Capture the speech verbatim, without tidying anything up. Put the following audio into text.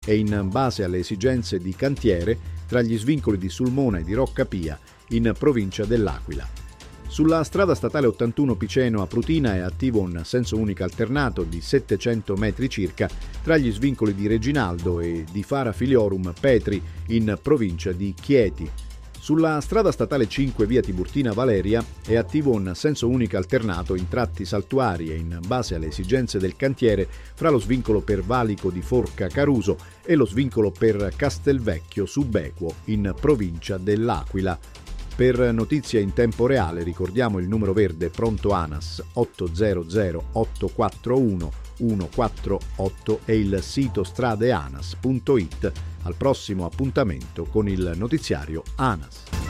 e in base alle esigenze di cantiere tra gli svincoli di Sulmona e di Roccapia in provincia dell'Aquila. Sulla strada statale ottantuno Piceno a Prutina è attivo un senso unico alternato di settecento metri circa tra gli svincoli di Reginaldo e di Fara Filiorum Petri in provincia di Chieti. Sulla strada statale cinque via Tiburtina Valeria è attivo un senso unico alternato in tratti saltuari e in base alle esigenze del cantiere fra lo svincolo per Valico di Forca Caruso e lo svincolo per Castelvecchio Subequo in provincia dell'Aquila. Per notizie in tempo reale ricordiamo il numero verde pronto ANAS otto zero zero otto quattro uno uno quattro otto e il sito stradeanas punto it. Al prossimo appuntamento con il notiziario ANAS.